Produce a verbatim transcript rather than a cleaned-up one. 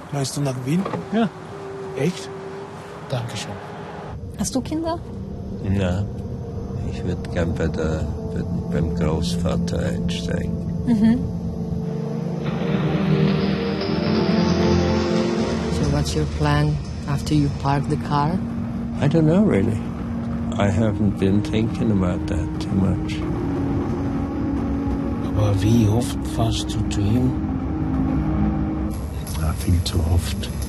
Reist du nach Wien? Ja. Echt? Dankeschön. Hast du Kinder? Na, ich würde gern bei der, bei, beim Großvater einsteigen. Mhm. So what's your plan after you park the car? I don't know really. I haven't been thinking about that too much. Aber wie oft fährst du zu ihm? Ja, viel zu oft.